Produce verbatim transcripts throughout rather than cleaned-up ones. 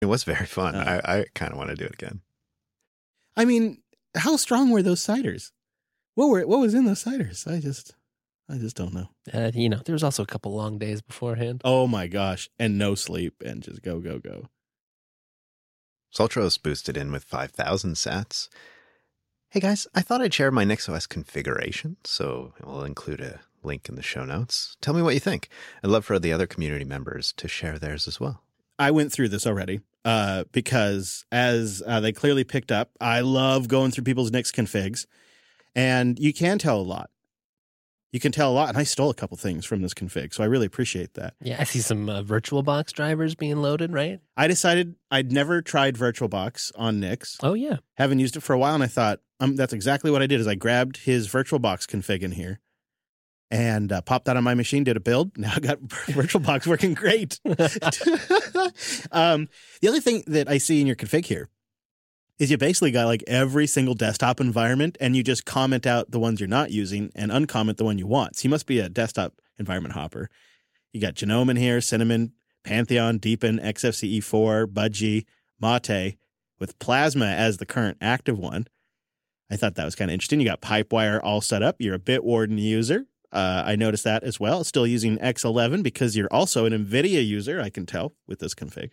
It was very fun. Uh, I, I kind of want to do it again. I mean, how strong were those ciders? What were what was in those ciders? I just I just don't know. Uh, you know, there was also a couple long days beforehand. Oh my gosh, and no sleep and just go go go. Sultros boosted in with five thousand sats. Hey guys, I thought I'd share my NixOS configuration, so we'll include a link in the show notes. Tell me what you think. I'd love for the other community members to share theirs as well. I went through this already uh, because, as uh, they clearly picked up, I love going through people's Nix configs, and you can tell a lot. You can tell a lot, and I stole a couple things from this config, so I really appreciate that. Yeah, I see some uh, VirtualBox drivers being loaded, right? I decided I'd never tried VirtualBox on Nix. Oh, yeah. Haven't used it for a while, and I thought um, that's exactly what I did. Is I grabbed his VirtualBox config in here and uh, popped that on my machine, did a build. Now I got VirtualBox working great. um, the other thing that I see in your config here is you basically got like every single desktop environment, and you just comment out the ones you're not using and uncomment the one you want. So you must be a desktop environment hopper. You got Genome in here, Cinnamon, Pantheon, Deepin, X F C E four, Budgie, Mate, with Plasma as the current active one. I thought that was kind of interesting. You got Pipewire all set up. You're a Bitwarden user. Uh, I noticed that as well. Still using X eleven because you're also an NVIDIA user, I can tell, with this config.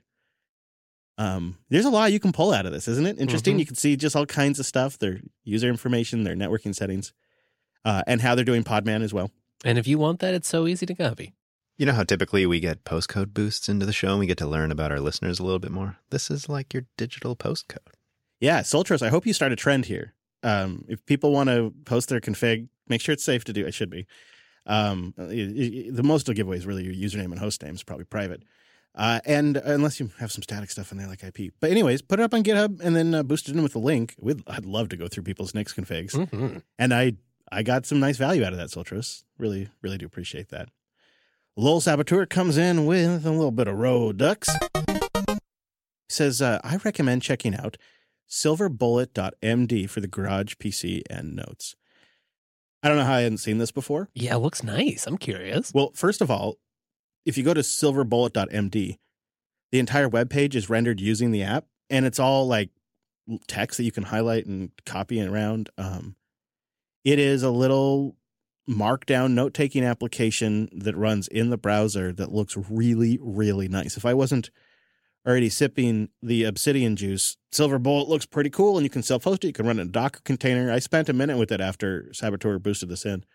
Um, there's a lot you can pull out of this, isn't it? Interesting. Mm-hmm. You can see just all kinds of stuff, their user information, their networking settings, uh, and how they're doing Podman as well. And if you want that, it's so easy to copy. You know how typically we get postcode boosts into the show and we get to learn about our listeners a little bit more? This is like your digital postcode. Yeah, Sultros, I hope you start a trend here. Um, if people want to post their config, make sure it's safe to do. It should be. Um, the most of the giveaway is really your username and host name is probably private. Uh, and unless you have some static stuff in there like I P. But anyways, put it up on GitHub and then uh, boost it in with a link. We'd, I'd love to go through people's Nix configs. Mm-hmm. And I I got some nice value out of that, Sultros. Really, really do appreciate that. Lowell Saboteur comes in with a little bit of Rodux. He says, uh, I recommend checking out silver bullet dot m d for the Garage P C and notes. I don't know how I hadn't seen this before. Yeah, it looks nice. I'm curious. Well, first of all, if you go to silver bullet dot m d, the entire web page is rendered using the app, and it's all like text that you can highlight and copy around. Um, it is a little markdown note-taking application that runs in the browser that looks really, really nice. If I wasn't already sipping the Obsidian juice, Silver Bullet looks pretty cool, and you can self-host it. You can run it in a Docker container. I spent a minute with it after Saboteur boosted this in.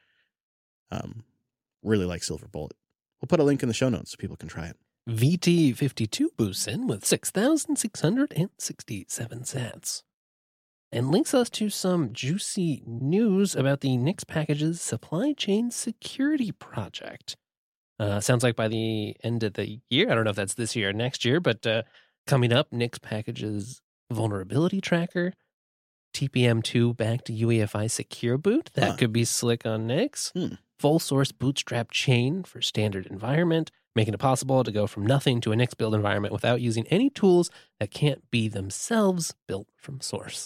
Um, really like Silver Bullet. We'll put a link in the show notes so people can try it. V T fifty-two boosts in with six thousand six hundred sixty-seven sats and links us to some juicy news about the Nix Package's supply chain security project. Uh, sounds like by the end of the year, I don't know if that's this year or next year, but uh, coming up, Nix Package's vulnerability tracker, T P M two backed U E F I secure boot. That Huh. could be slick on Nix. Hmm. Full source bootstrap chain for standard environment, making it possible to go from nothing to a Nix build environment without using any tools that can't be themselves built from source.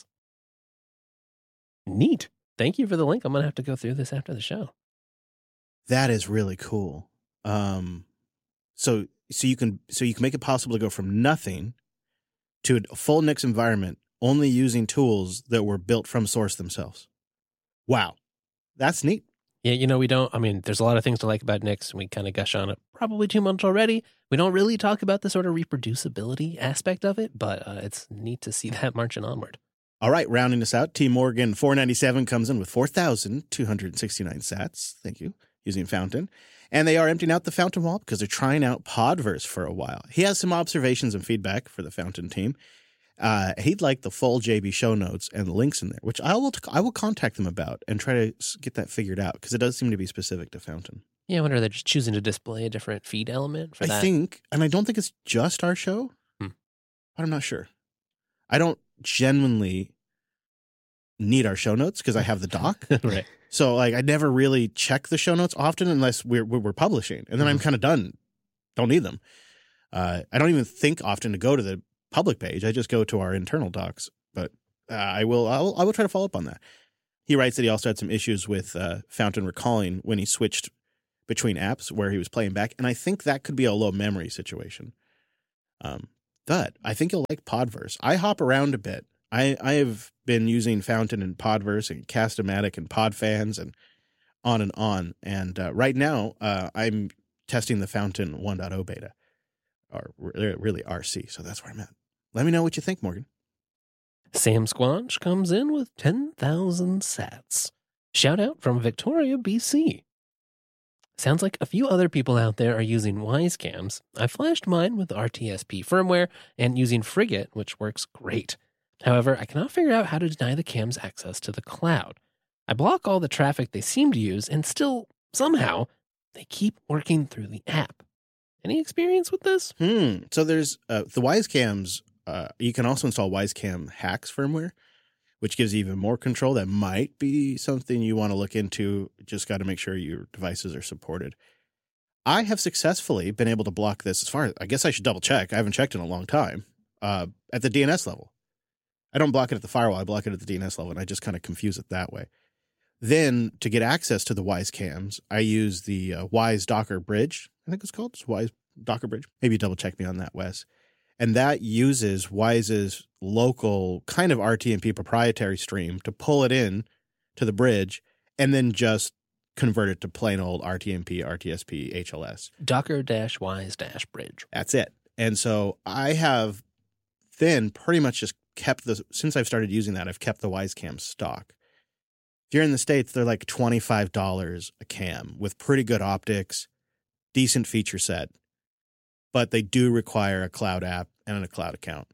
Neat. Thank you for the link. I'm going to have to go through this after the show. That is really cool. Um, so so you can so you can make it possible to go from nothing to a full Nix environment only using tools that were built from source themselves. Wow, that's neat. Yeah, you know, we don't, I mean, there's a lot of things to like about Nix, and we kind of gush on it probably too much already. We don't really talk about the sort of reproducibility aspect of it, but uh, it's neat to see that marching onward. All right, rounding us out, T Morgan four ninety-seven comes in with four thousand two hundred sixty-nine sats. Thank you. Using Fountain. And they are emptying out the Fountain wall because they're trying out Podverse for a while. He has some observations and feedback for the Fountain team. Uh, he'd like the full J B show notes and the links in there, which I will I will contact them about and try to get that figured out because it does seem to be specific to Fountain. Yeah, I wonder if they're just choosing to display a different feed element for I that. think, and I don't think it's just our show, Hmm. but I'm not sure. I don't genuinely need our show notes because I have the doc. Right. So like I never really check the show notes often unless we're we're publishing, and then I'm kind of done. Don't need them. Uh, I don't even think often to go to the public page. I just go to our internal docs. But uh, I will I will I will try to follow up on that. He writes that he also had some issues with uh, Fountain recalling when he switched between apps where he was playing back, and I think that could be a low memory situation. Um, But I think you'll like Podverse. I hop around a bit. I, I have been using Fountain and Podverse and Cast-O-Matic and Podfans and on and on. And uh, right now, uh, I'm testing the Fountain one point oh beta, or really R C. So that's where I'm at. Let me know what you think, Morgan. Sam Squanch comes in with ten thousand sats. Shout out from Victoria, B C. Sounds like a few other people out there are using Wisecams. I flashed mine with R T S P firmware and using Frigate, which works great. However, I cannot figure out how to deny the cams access to the cloud. I block all the traffic they seem to use, and still, somehow, they keep working through the app. Any experience with this? Hmm. So there's uh, the Wisecams. Uh, you can also install Wisecam Hacks firmware, which gives you even more control. That might be something you want to look into. Just got to make sure your devices are supported. I have successfully been able to block this as far as, I guess I should double check. I haven't checked in a long time, uh, at the D N S level. I don't block it at the firewall. I block it at the D N S level, and I just kind of confuse it that way. Then to get access to the Wisecams, I use the uh, Wise Docker Bridge. I think it's called it's Wise Docker Bridge. Maybe double check me on that, Wes. And that uses Wise's local kind of R T M P proprietary stream to pull it in to the bridge and then just convert it to plain old R T M P, R T S P, H L S. Docker-Wise-Bridge. That's it. And so I have then pretty much just kept the, since I've started using that, I've kept the Wisecam stock. If you're in the States, they're like twenty-five dollars a cam with pretty good optics, decent feature set. But they do require a cloud app and a cloud account.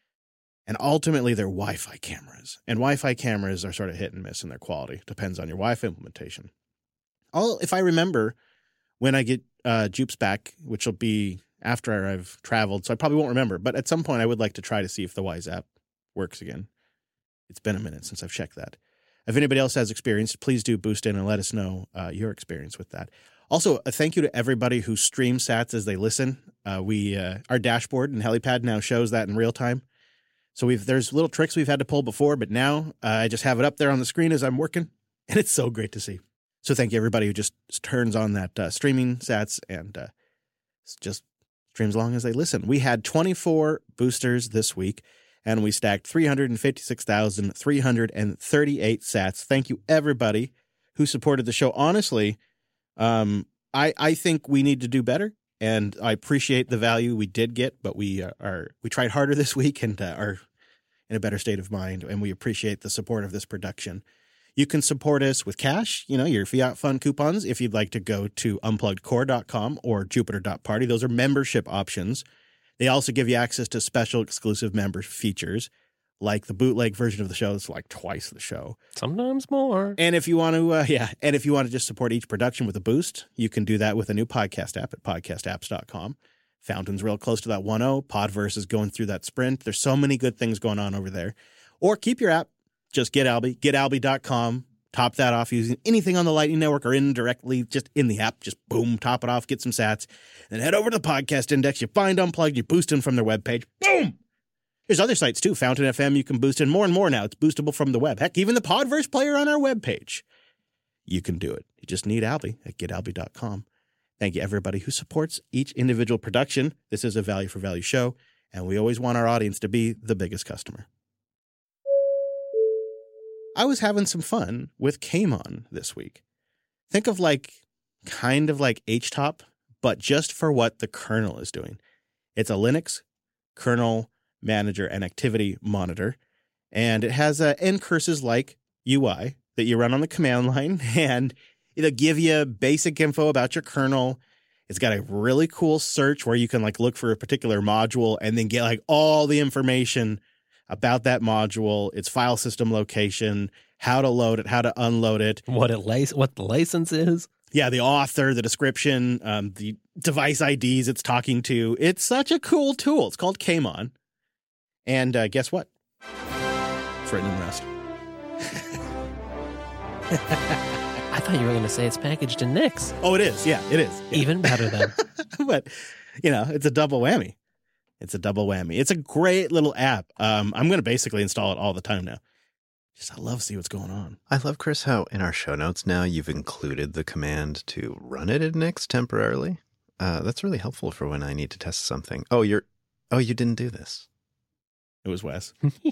And ultimately, they're Wi-Fi cameras. And Wi-Fi cameras are sort of hit and miss in their quality. Depends on your Wi-Fi implementation. I'll, if I remember, when I get uh, Jupes back, which will be after I've traveled, so I probably won't remember. But at some point, I would like to try to see if the Wise app works again. It's been a minute since I've checked that. If anybody else has experience, please do boost in and let us know uh, your experience with that. Also, a thank you to everybody who streams sats as they listen. Uh, we uh, our dashboard and Helipad now shows that in real time. So we've there's little tricks we've had to pull before, but now uh, I just have it up there on the screen as I'm working, and it's so great to see. So thank you everybody who just turns on that uh, streaming sats and uh, just streams along as they listen. We had twenty-four boosters this week, and we stacked three hundred fifty-six thousand three hundred thirty-eight sats. Thank you everybody who supported the show. Honestly, Um, I, I think we need to do better, and I appreciate the value we did get, but we uh, are we tried harder this week and uh, are in a better state of mind, and we appreciate the support of this production. You can support us with cash, you know, your Fiat Fund coupons, if you'd like to go to unplugged core dot com or jupiter dot party. Those are membership options. They also give you access to special exclusive member features, like the bootleg version of the show. It's like twice the show. Sometimes more. And if you want to, uh, yeah, and if you want to just support each production with a boost, you can do that with a new podcast app at podcast apps dot com. Fountain's real close to that one point oh. Podverse is going through that sprint. There's so many good things going on over there. Or keep your app. Just get Alby, get alby dot com. Top that off using anything on the Lightning Network or indirectly, just in the app. Just boom, top it off, get some sats. Then head over to the podcast index. You find Unplugged, you boost in from their webpage. Boom! There's other sites too. Fountain F M, you can boost in more and more now. It's boostable from the web. Heck, even the Podverse player on our webpage. You can do it. You just need Alby at get alby dot com. Thank you, everybody who supports each individual production. This is a value for value show, and we always want our audience to be the biggest customer. I was having some fun with Kmon this week. Think of like, kind of like H top, but just for what the kernel is doing. It's a Linux kernel manager and activity monitor, and it has uh, ncurses like U I that you run on the command line, and it'll give you basic info about your kernel. It's got a really cool search where you can like look for a particular module and then get like all the information about that module, its file system location, how to load it, how to unload it, what it lic- what the license is. Yeah, the author, the description, um, the device I Ds it's talking to. It's such a cool tool. It's called Kmon. And uh, guess what? It's written in Rust. I thought you were going to say it's packaged in Nix. Oh, it is. Yeah, it is. Yeah. Even better then. But, you know, it's a double whammy. It's a double whammy. It's a great little app. Um, I'm going to basically install it all the time now. Just I love to see what's going on. I love, Chris, how in our show notes now you've included the command to run it in Nix temporarily. Uh, that's really helpful for when I need to test something. Oh, you're Oh, you didn't do this. It was Wes.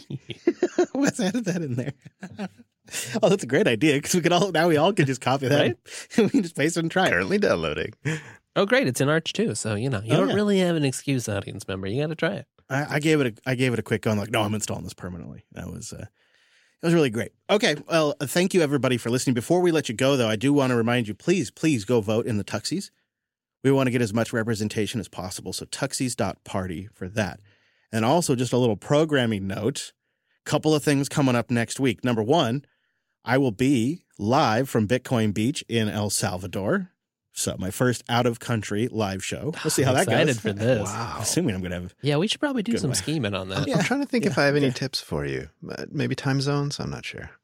Wes added that in there. Oh, that's a great idea because we could all now we all can just copy that. Right? We can just paste it and try it. Currently downloading. Oh, great. It's in Arch too. So, you know, you Oh, don't yeah. really have an excuse, audience member. You got to try it. I, I gave it a I gave it a quick go. I'm like, no, I'm installing this permanently. That was uh, it was really great. Okay, well, uh, thank you everybody for listening. Before we let you go, though, I do want to remind you, please, please go vote in the Tuxies. We want to get as much representation as possible. So tuxies dot party for that. And also just a little programming note. Couple of things coming up next week. Number one, I will be live from Bitcoin Beach in El Salvador. So my first out-of-country live show. We'll see how I'm that excited goes. for this. Wow. Assuming I'm going to have... Yeah, we should probably do Good some way. scheming on that. Yeah. I'm trying to think Yeah, if I have any okay. tips for you. Uh, Maybe time zones? I'm not sure.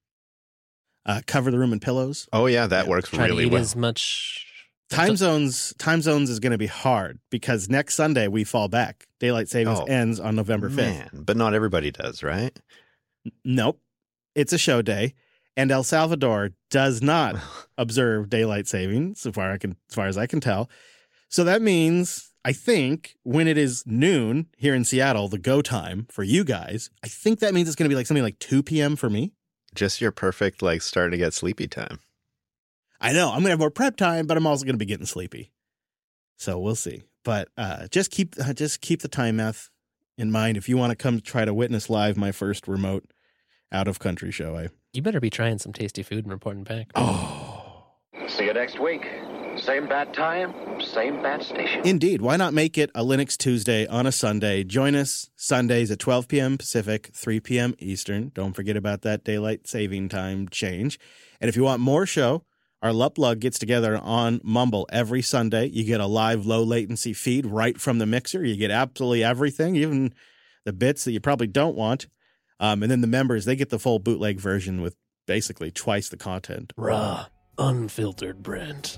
Uh, cover the room in pillows. Oh, yeah, that Yeah. works Try really to eat well. as much. Time zones time zones is going to be hard because next Sunday we fall back. Daylight savings Oh, ends on November fifth. Man, but not everybody does, right? Nope. It's a show day. And El Salvador does not observe daylight savings, so far I can as far as I can tell. So that means I think when it is noon here in Seattle, the go time for you guys, I think that means it's going to be like something like two p.m. for me. Just your perfect, like, starting to get sleepy time. I know I'm going to have more prep time, but I'm also going to be getting sleepy. So we'll see. But uh, just keep uh, just keep the time math in mind if you want to come try to witness live my first remote out of country show. I You better be trying some tasty food and reporting back. oh See you next week. Same bad time, same bad station. indeed. Why not make it a Linux Tuesday on a Sunday? Join us Sundays at twelve p.m. Pacific, three p.m. Eastern. Don't forget about that daylight saving time change. And if you want more show, our Luplug gets together on Mumble every Sunday. You get a live low latency feed right from the mixer. You get absolutely everything, even the bits that you probably don't want. Um, and then the members, they get the full bootleg version with basically twice the content. Raw, unfiltered Brent.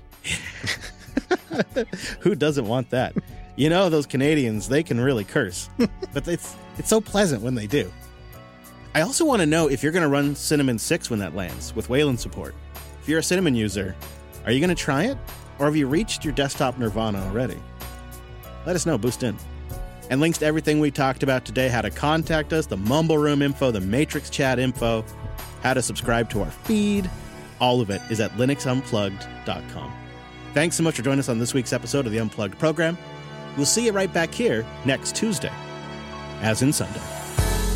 Who doesn't want that? You know, those Canadians, they can really curse, but it's it's so pleasant when they do. I also want to know if you're going to run Cinnamon six when that lands with Wayland support. If you're a Cinnamon user, are you going to try it? Or have you reached your desktop nirvana already? Let us know. Boost in. And links to everything we talked about today, how to contact us, the Mumble Room info, the Matrix chat info, how to subscribe to our feed, all of it is at linux unplugged dot com. Thanks so much for joining us on this week's episode of the Unplugged program. We'll see you right back here next Tuesday, as in Sunday.